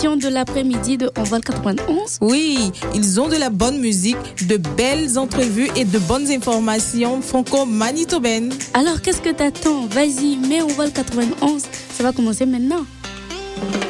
émission de l'après-midi de Envol 91. Oui, ils ont de la bonne musique, de belles entrevues et de bonnes informations franco-manitobaines. Alors qu'est-ce que t'attends? Vas-y, mets Envol 91, ça va commencer maintenant.